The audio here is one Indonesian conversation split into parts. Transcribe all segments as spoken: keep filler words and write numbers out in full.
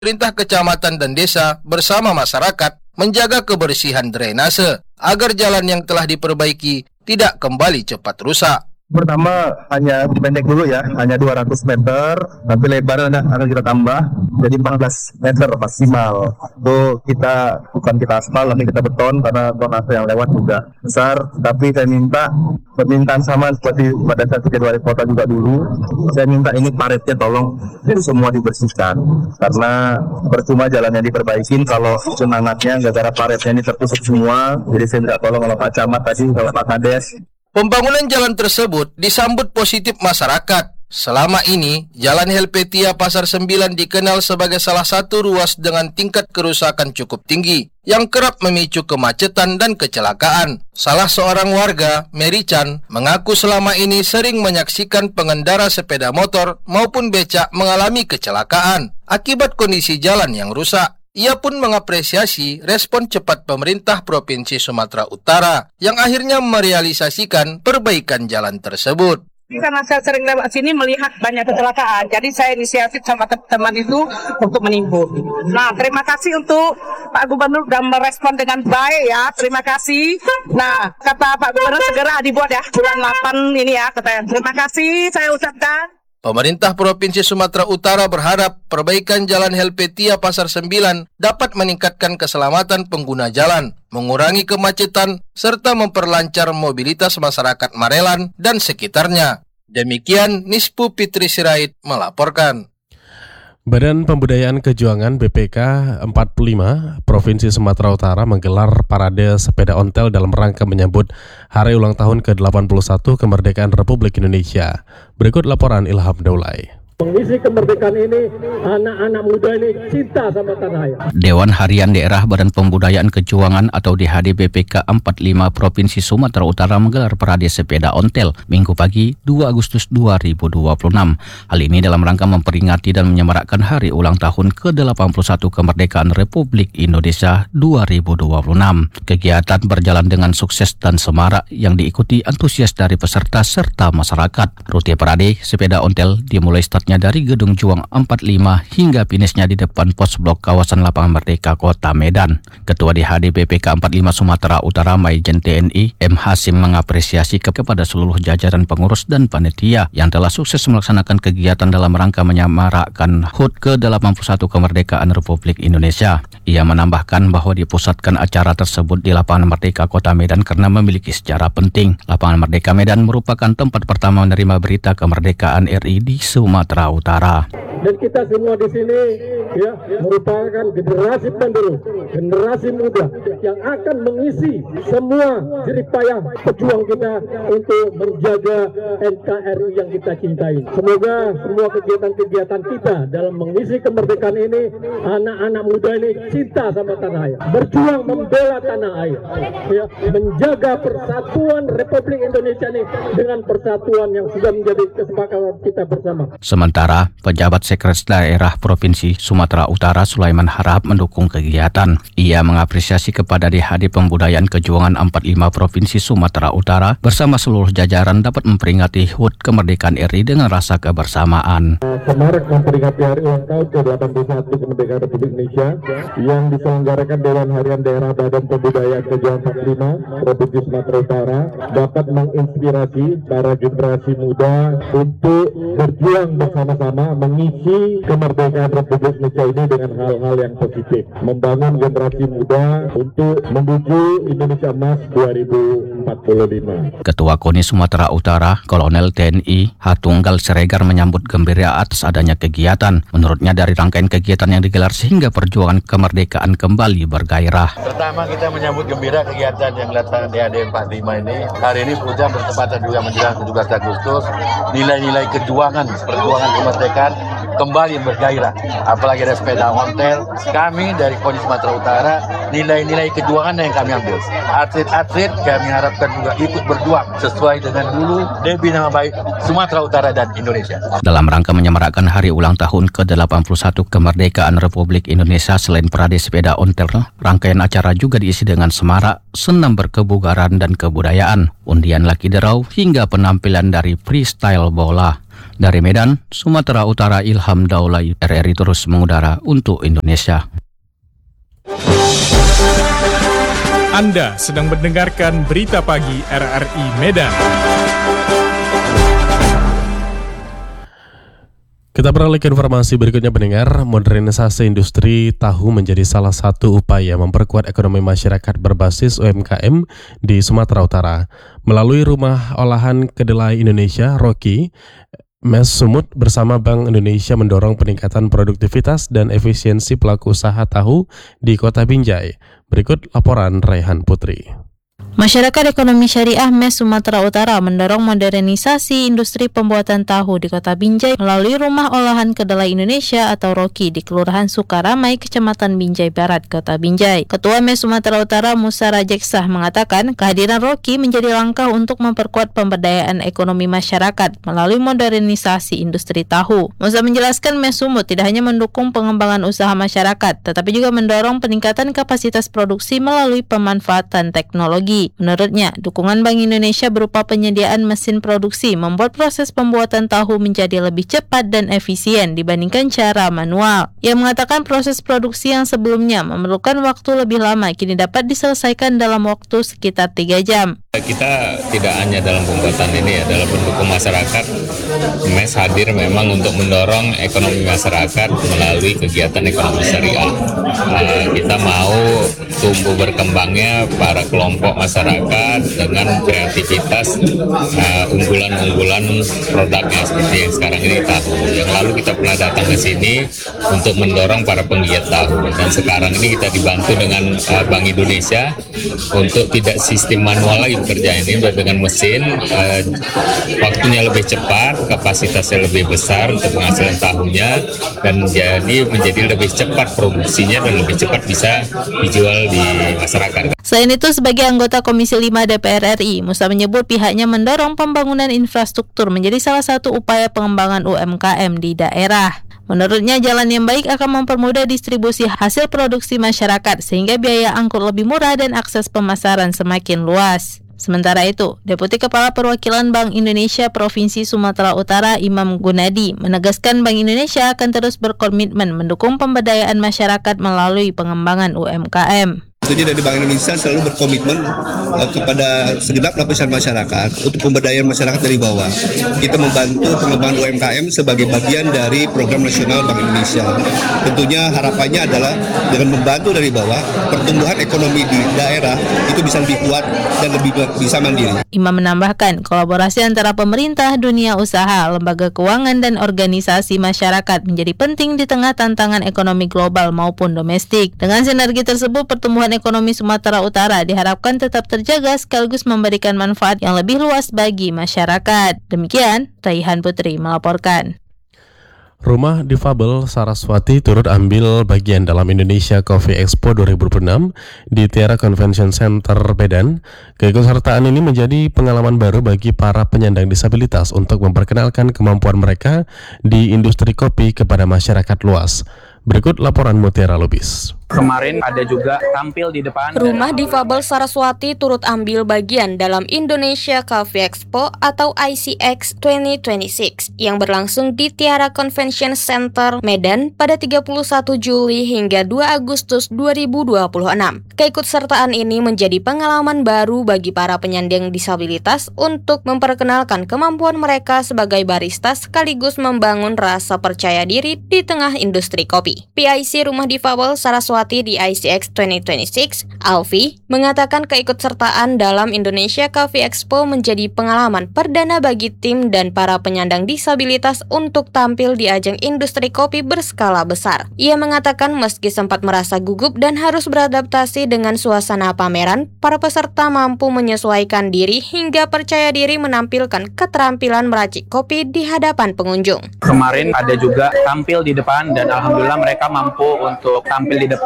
Perintah kecamatan dan desa bersama masyarakat menjaga kebersihan drainase agar jalan yang telah diperbaiki tidak kembali cepat rusak. Pertama hanya pendek dulu ya, hanya dua ratus meter, tapi lebarnya akan kita tambah jadi empat belas meter maksimal. Itu kita bukan kita aspal, tapi kita beton karena tonase yang lewat juga besar. Tapi saya minta permintaan sama seperti pada saat kejadian wali kota juga dulu. Saya minta ini paretnya tolong semua dibersihkan karena percuma jalannya diperbaikin kalau genangannya gara-gara paretnya ini tertusuk semua. Jadi saya minta tolong kalau Pak Camat tadi, kalau Pak Kades. Pembangunan jalan tersebut disambut positif masyarakat. Selama ini, Jalan Helvetia Pasar Sembilan dikenal sebagai salah satu ruas dengan tingkat kerusakan cukup tinggi, yang kerap memicu kemacetan dan kecelakaan. Salah seorang warga, Mary Chan, mengaku selama ini sering menyaksikan pengendara sepeda motor maupun becak mengalami kecelakaan akibat kondisi jalan yang rusak. Ia pun mengapresiasi respon cepat pemerintah Provinsi Sumatera Utara yang akhirnya merealisasikan perbaikan jalan tersebut. Karena saya sering lewat sini melihat banyak kecelakaan, jadi saya inisiatif sama teman-teman itu untuk menimbun. Nah, terima kasih untuk Pak Gubernur sudah merespon dengan baik ya, terima kasih. Nah, kata Pak Gubernur segera dibuat ya, bulan delapan ini ya, katanya. Terima kasih, saya ucapkan. Pemerintah Provinsi Sumatera Utara berharap perbaikan Jalan Helvetia Pasar Sembilan dapat meningkatkan keselamatan pengguna jalan, mengurangi kemacetan, serta memperlancar mobilitas masyarakat Marelan dan sekitarnya. Demikian Nispu Fitri Sirait melaporkan. Badan Pembudayaan Kejuangan B P K empat puluh lima Provinsi Sumatera Utara menggelar parade sepeda ontel dalam rangka menyambut hari ulang tahun ke delapan puluh satu kemerdekaan Republik Indonesia. Berikut laporan Ilham Daulay. Mengisi kemerdekaan ini, anak-anak muda ini cinta sama tanah air. Dewan Harian Daerah Badan Pembudayaan Kejuangan atau D H D B P K empat puluh lima Provinsi Sumatera Utara menggelar parade sepeda ontel Minggu pagi dua Agustus dua ribu dua puluh enam. Hal ini dalam rangka memperingati dan menyemarakkan hari ulang tahun ke delapan puluh satu kemerdekaan Republik Indonesia dua ribu dua puluh enam. Kegiatan berjalan dengan sukses dan semarak yang diikuti antusias dari peserta serta masyarakat. Rute parade sepeda ontel dimulai startnya dari Gedung Juang empat puluh lima hingga finishnya di depan pos blok kawasan Lapangan Merdeka Kota Medan. Ketua D H D B P K empat puluh lima Sumatera Utara Maijen T N I M Hasim mengapresiasi ke kepada seluruh jajaran pengurus dan panitia yang telah sukses melaksanakan kegiatan dalam rangka menyemarakkan H U T ke delapan puluh satu kemerdekaan Republik Indonesia. Ia menambahkan bahwa dipusatkan acara tersebut di Lapangan Merdeka Kota Medan karena memiliki sejarah penting. Lapangan Merdeka Medan merupakan tempat pertama menerima berita kemerdekaan R I di Sumatera Utara. Dan kita semua di sini ya merupakan generasi penerus, generasi muda yang akan mengisi semua jerih payah pejuang kita untuk menjaga N K R I yang kita cintai. Semoga semua kegiatan-kegiatan kita dalam mengisi kemerdekaan ini, anak-anak muda ini cinta sama tanah air, berjuang membela tanah air, ya, menjaga persatuan Republik Indonesia ini dengan persatuan yang sudah menjadi kesepakatan kita bersama. Sementara pejabat Sekretaris Daerah Provinsi Sumatera Utara Sulaiman Harahap mendukung kegiatan. Ia mengapresiasi kepada D H D Pembudayaan Kejuangan empat puluh lima Provinsi Sumatera Utara bersama seluruh jajaran dapat memperingati H U T kemerdekaan R I dengan rasa kebersamaan. Semarak memperingati hari ulang tahun ke delapan puluh satu kemerdekaan Republik Indonesia yang diselenggarakan Dewan Harian Daerah Badan Pembudayaan Kejuangan empat puluh lima Provinsi Sumatera Utara dapat menginspirasi para generasi muda untuk berjuang bersama-sama mengisi kemerdekaan Republik Indonesia ini dengan hal-hal yang positif, membangun generasi muda untuk menuju Indonesia Emas dua ribu empat puluh lima. Ketua KONI Sumatera Utara, Kolonel T N I Hatunggal Siregar menyambut gembira atas adanya kegiatan. Menurutnya dari rangkaian kegiatan yang digelar sehingga perjuangan kemerdekaan kembali bergairah. Pertama kita menyambut gembira kegiatan yang dilaksanakan D H D empat puluh lima ini. Hari ini puncak bertepatan juga menjelang tujuh belas Agustus. Nilai-nilai kejuangan, perjuangan kemerdekaan kembali bergairah. Apalagi ada sepeda ontel. Kami dari KONI Sumatera Utara, nilai-nilai kejuangan yang kami ambil. Atlet-atlet kami harapkan juga ikut berjuang sesuai dengan dulu debi nama baik Sumatera Utara dan Indonesia. Dalam rangka menyemarakkan hari ulang tahun ke delapan puluh satu kemerdekaan Republik Indonesia, selain parade sepeda ontel, rangkaian acara juga diisi dengan semarak, senam berkebugaran dan kebudayaan, undian laki derau hingga penampilan dari freestyle bola. Dari Medan, Sumatera Utara, Ilham Daulay, R R I terus mengudara untuk Indonesia. Anda sedang mendengarkan Berita Pagi R R I Medan. Kita beralih ke informasi berikutnya pendengar. Modernisasi industri tahu menjadi salah satu upaya memperkuat ekonomi masyarakat berbasis U M K M di Sumatera Utara. Melalui Rumah Olahan Kedelai Indonesia, Rocky, Mes Sumut bersama Bank Indonesia mendorong peningkatan produktivitas dan efisiensi pelaku usaha tahu di Kota Binjai. Berikut laporan Raihan Putri. Masyarakat Ekonomi Syariah M E S Sumatera Utara mendorong modernisasi industri pembuatan tahu di Kota Binjai melalui Rumah Olahan Kedelai Indonesia atau Rocky di Kelurahan Sukaramai, Kecamatan Binjai Barat, Kota Binjai. Ketua M E S Sumatera Utara Musa Rajeksah mengatakan kehadiran Rocky menjadi langkah untuk memperkuat pemberdayaan ekonomi masyarakat melalui modernisasi industri tahu. Musa menjelaskan M E S Sumut tidak hanya mendukung pengembangan usaha masyarakat, tetapi juga mendorong peningkatan kapasitas produksi melalui pemanfaatan teknologi. Menurutnya, dukungan Bank Indonesia berupa penyediaan mesin produksi membuat proses pembuatan tahu menjadi lebih cepat dan efisien dibandingkan cara manual. Ia mengatakan proses produksi yang sebelumnya memerlukan waktu lebih lama kini dapat diselesaikan dalam waktu sekitar tiga jam. Kita tidak hanya dalam pembuatan ini ya, dalam pendukung masyarakat, M E S hadir memang untuk mendorong ekonomi masyarakat melalui kegiatan ekonomi syariah. Uh, kita mau tumbuh berkembangnya para kelompok masyarakat dengan kreativitas uh, unggulan-unggulan produknya seperti yang sekarang ini tahu. Yang lalu kita pernah datang ke sini untuk mendorong para penggiat tahu, dan sekarang ini kita dibantu dengan uh, Bank Indonesia untuk tidak sistem manual lagi kerja ini dengan mesin, uh, waktunya lebih cepat, kapasitasnya lebih besar untuk penghasilan tahunya, dan jadi menjadi lebih cepat produksinya dan lebih cepat bisa dijual di masyarakat. Selain itu, sebagai anggota Komisi lima D P R R I, Musa menyebut pihaknya mendorong pembangunan infrastruktur menjadi salah satu upaya pengembangan U M K M di daerah. Menurutnya, jalan yang baik akan mempermudah distribusi hasil produksi masyarakat sehingga biaya angkut lebih murah dan akses pemasaran semakin luas. Sementara itu, Deputi Kepala Perwakilan Bank Indonesia Provinsi Sumatera Utara Imam Gunadi menegaskan Bank Indonesia akan terus berkomitmen mendukung pemberdayaan masyarakat melalui pengembangan U M K M. Tentunya dari Bank Indonesia selalu berkomitmen uh, kepada segenap lapisan masyarakat untuk pemberdayaan masyarakat dari bawah. Kita membantu pengembangan U M K M sebagai bagian dari program nasional Bank Indonesia. Tentunya harapannya adalah dengan membantu dari bawah, pertumbuhan ekonomi di daerah itu bisa lebih kuat dan lebih bisa mandiri. Imam menambahkan, kolaborasi antara pemerintah, dunia usaha, lembaga keuangan, dan organisasi masyarakat menjadi penting di tengah tantangan ekonomi global maupun domestik. Dengan sinergi tersebut, pertumbuhan ekonomi Sumatera Utara diharapkan tetap terjaga sekaligus memberikan manfaat yang lebih luas bagi masyarakat. Demikian, Raihan Putri melaporkan. Rumah Difabel Saraswati turut ambil bagian dalam Indonesia Coffee Expo dua ribu dua puluh enam di Tiara Convention Center Medan. Keikutsertaan ini menjadi pengalaman baru bagi para penyandang disabilitas untuk memperkenalkan kemampuan mereka di industri kopi kepada masyarakat luas. Berikut laporan Mutiara Lubis. Kemarin ada juga tampil di depan. Rumah Difabel Saraswati turut ambil bagian dalam Indonesia Coffee Expo atau I C X dua ribu dua puluh enam yang berlangsung di Tiara Convention Center Medan pada tiga puluh satu Juli hingga dua Agustus dua ribu dua puluh enam. Keikutsertaan ini menjadi pengalaman baru bagi para penyandang disabilitas untuk memperkenalkan kemampuan mereka sebagai barista sekaligus membangun rasa percaya diri di tengah industri kopi. P I C Rumah Difabel Saraswati di I C X dua ribu dua puluh enam, Alfi, mengatakan keikutsertaan dalam Indonesia Coffee Expo menjadi pengalaman perdana bagi tim dan para penyandang disabilitas untuk tampil di ajang industri kopi berskala besar. Ia mengatakan meski sempat merasa gugup dan harus beradaptasi dengan suasana pameran, para peserta mampu menyesuaikan diri hingga percaya diri menampilkan keterampilan meracik kopi di hadapan pengunjung. Kemarin ada juga tampil di depan dan alhamdulillah mereka mampu untuk tampil di depan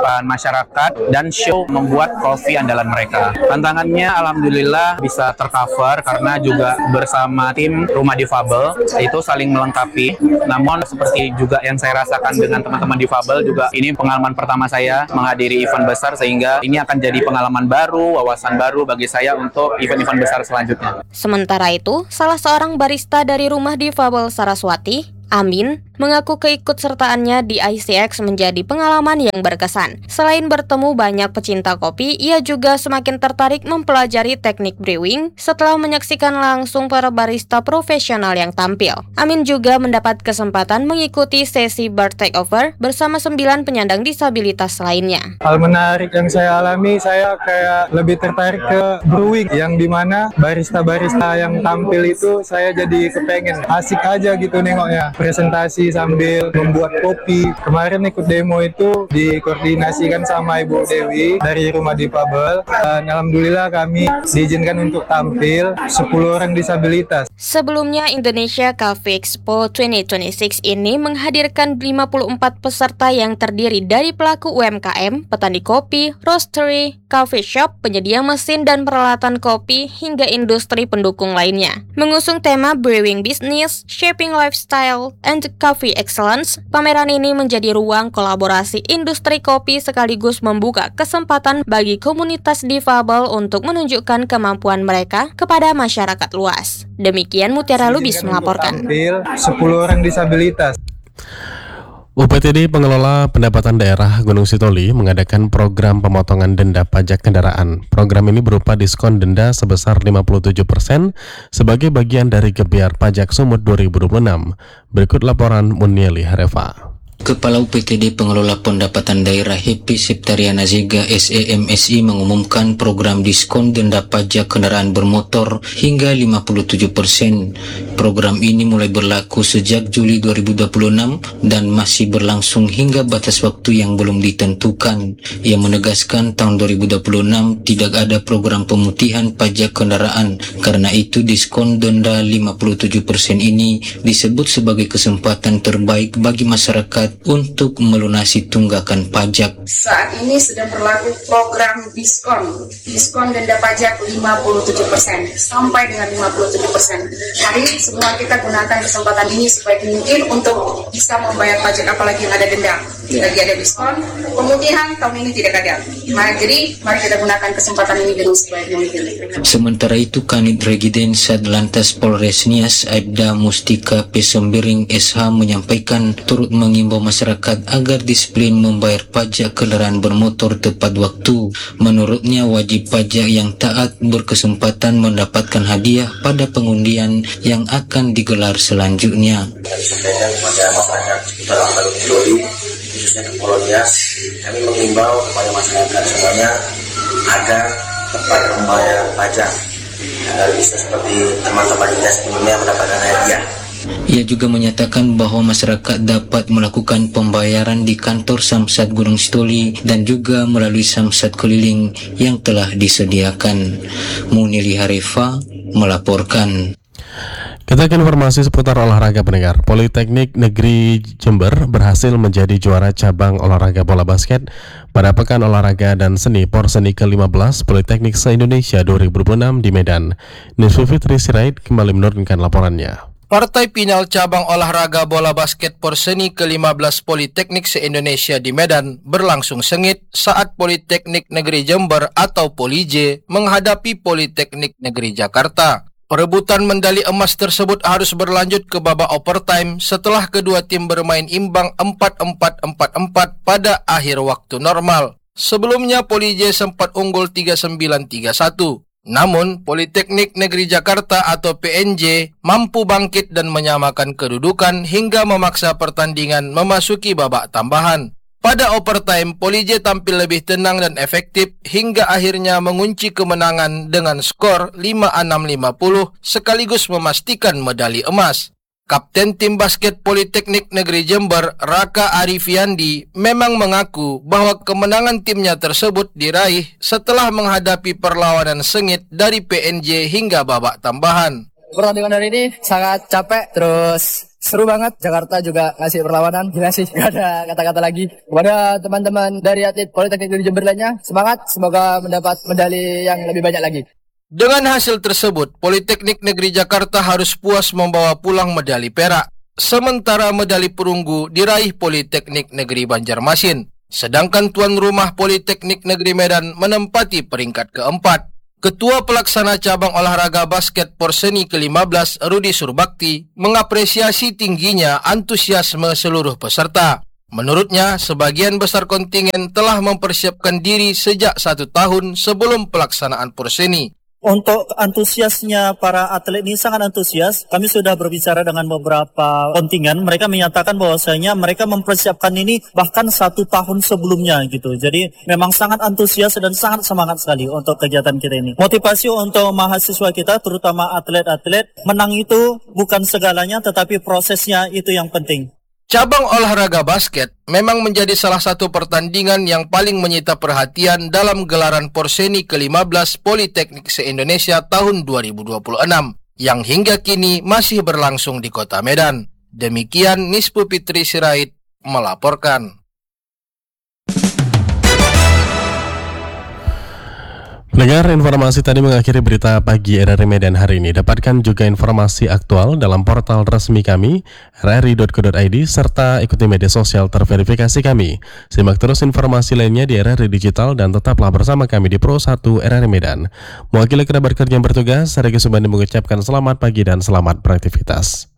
hadapan masyarakat dan show membuat kopi andalan mereka. Tantangannya alhamdulillah bisa tercover karena juga bersama tim Rumah Difabel itu saling melengkapi. Namun seperti juga yang saya rasakan dengan teman-teman difabel juga ini pengalaman pertama saya menghadiri event besar, sehingga ini akan jadi pengalaman baru, wawasan baru bagi saya untuk event-event besar selanjutnya. Sementara itu, salah seorang barista dari Rumah Difabel Saraswati, Amin, mengaku keikutsertaannya di I C X menjadi pengalaman yang berkesan. Selain bertemu banyak pecinta kopi, ia juga semakin tertarik mempelajari teknik brewing setelah menyaksikan langsung para barista profesional yang tampil. Amin juga mendapat kesempatan mengikuti sesi bar takeover bersama sembilan penyandang disabilitas lainnya. Hal menarik yang saya alami, saya kayak lebih tertarik ke brewing, yang dimana barista-barista yang tampil itu saya jadi kepengen, asik aja gitu nengoknya. Presentasi sambil membuat kopi. Kemarin ikut demo itu dikoordinasikan sama Ibu Dewi dari Rumah Difabel, dan alhamdulillah kami diizinkan untuk tampil sepuluh orang disabilitas. Sebelumnya, Indonesia Cafe Expo dua ribu dua puluh enam ini menghadirkan lima puluh empat peserta yang terdiri dari pelaku U M K M, petani kopi, roastery, coffee shop, penyedia mesin dan peralatan kopi, hingga industri pendukung lainnya. Mengusung tema Brewing Business, Shaping Lifestyle, and Coffee Excellence, pameran ini menjadi ruang kolaborasi industri kopi sekaligus membuka kesempatan bagi komunitas difabel untuk menunjukkan kemampuan mereka kepada masyarakat luas. Demikian Mutiara Lubis melaporkan. sepuluh orang disabilitas. U P T D Pengelola Pendapatan Daerah Gunung Sitoli mengadakan program pemotongan denda pajak kendaraan. Program ini berupa diskon denda sebesar lima puluh tujuh persen sebagai bagian dari Gebiar Pajak Sumut dua ribu dua puluh enam. Berikut laporan Munieli Hareva. Kepala U P T D Pengelola Pendapatan Daerah Happy Septariana Zega S E M S I mengumumkan program diskon denda pajak kendaraan bermotor hingga lima puluh tujuh persen. Program ini mulai berlaku sejak Juli dua ribu dua puluh enam dan masih berlangsung hingga batas waktu yang belum ditentukan. Ia menegaskan tahun dua ribu dua puluh enam tidak ada program pemutihan pajak kendaraan. Karena itu diskon denda lima puluh tujuh persen ini disebut sebagai kesempatan terbaik bagi masyarakat untuk melunasi tunggakan pajak. Saat ini sedang berlaku program diskon, diskon denda pajak lima puluh tujuh persen sampai dengan lima puluh tujuh persen. Mari semua kita gunakan kesempatan ini sebaik mungkin untuk bisa membayar pajak, apalagi yang ada denda. Lagi ada diskon, pemutihan tahun ini tidak ada. Mari, jadi mari kita gunakan kesempatan ini dengan sebaik mungkin. Sementara itu, Kanit Regiden Satlantas Polres Nias Aibda Mustika Pesembering S H menyampaikan turut mengimbau masyarakat agar disiplin membayar pajak kendaraan bermotor tepat waktu. Menurutnya, wajib pajak yang taat berkesempatan mendapatkan hadiah pada pengundian yang akan digelar selanjutnya. Kami sampaikan kepada masyarakat sekitar Gunung Sitoli, khususnya ke Polonias, kami mengimbau kepada masyarakat semuanya agar tepat membayar pajak agar bisa seperti teman-teman kita sebelumnya mendapatkan hadiah. Ia juga menyatakan bahwa masyarakat dapat melakukan pembayaran di kantor Samsat Gunung Sitoli dan juga melalui samsat keliling yang telah disediakan. Munili Hareva melaporkan. Kita ke informasi seputar olahraga pendengar. Politeknik Negeri Jember berhasil menjadi juara cabang olahraga bola basket pada Pekan Olahraga dan Seni Porseni ke lima belas Politeknik se-Indonesia dua ribu dua puluh enam di Medan. Nisfu Fitri Sirait kembali menurunkan laporannya. Partai final cabang olahraga bola basket Porseni ke lima belas Politeknik se-Indonesia di Medan berlangsung sengit saat Politeknik Negeri Jember atau Polije menghadapi Politeknik Negeri Jakarta. Perebutan medali emas tersebut harus berlanjut ke babak overtime setelah kedua tim bermain imbang empat empat empat empat pada akhir waktu normal. Sebelumnya Polije sempat unggul tiga sembilan tiga satu. Namun, Politeknik Negeri Jakarta atau P N J mampu bangkit dan menyamakan kedudukan hingga memaksa pertandingan memasuki babak tambahan. Pada overtime, Polije tampil lebih tenang dan efektif hingga akhirnya mengunci kemenangan dengan skor lima enam lima puluh sekaligus memastikan medali emas. Kapten tim basket Politeknik Negeri Jember, Raka Arifiandi, memang mengaku bahwa kemenangan timnya tersebut diraih setelah menghadapi perlawanan sengit dari P N J hingga babak tambahan. Pertandingan hari ini sangat capek, terus seru banget. Jakarta juga ngasih perlawanan, gila sih, gak ada kata-kata lagi. Kepada teman-teman dari atlet Politeknik Negeri Jember lainnya, semangat, semoga mendapat medali yang lebih banyak lagi. Dengan hasil tersebut, Politeknik Negeri Jakarta harus puas membawa pulang medali perak. Sementara medali perunggu diraih Politeknik Negeri Banjarmasin. Sedangkan tuan rumah Politeknik Negeri Medan menempati peringkat keempat. Ketua Pelaksana Cabang Olahraga Basket Porseni ke lima belas, Rudi Surbakti, mengapresiasi tingginya antusiasme seluruh peserta. Menurutnya, sebagian besar kontingen telah mempersiapkan diri sejak satu tahun sebelum pelaksanaan Porseni. Untuk antusiasnya para atlet ini sangat antusias. Kami sudah berbicara dengan beberapa kontingen. Mereka menyatakan bahwasanya mereka mempersiapkan ini bahkan satu tahun sebelumnya gitu. Jadi memang sangat antusias dan sangat semangat sekali untuk kegiatan kita ini. Motivasi untuk mahasiswa kita, terutama atlet-atlet, menang itu bukan segalanya, tetapi prosesnya itu yang penting. Cabang olahraga basket memang menjadi salah satu pertandingan yang paling menyita perhatian dalam gelaran Porseni ke lima belas Politeknik se-Indonesia tahun dua ribu dua puluh enam yang hingga kini masih berlangsung di Kota Medan. Demikian Nispu Fitri Sirait melaporkan. Pendengar, informasi tadi mengakhiri berita pagi R R I Medan hari ini. Dapatkan juga informasi aktual dalam portal resmi kami r r i dot co dot i d serta ikuti media sosial terverifikasi kami. Simak terus informasi lainnya di R R I Digital dan tetaplah bersama kami di Pro satu R R I Medan. Mewakili kerabat kerja yang bertugas, Regi Subandi mengucapkan selamat pagi dan selamat beraktivitas.